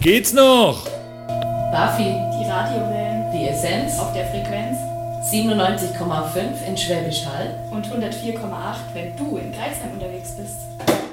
Geht's noch? Buffy, die Radiowellen, die Essenz auf der Frequenz 97,5 in Schwäbisch Hall und 104,8, wenn du in Greifsheim unterwegs bist.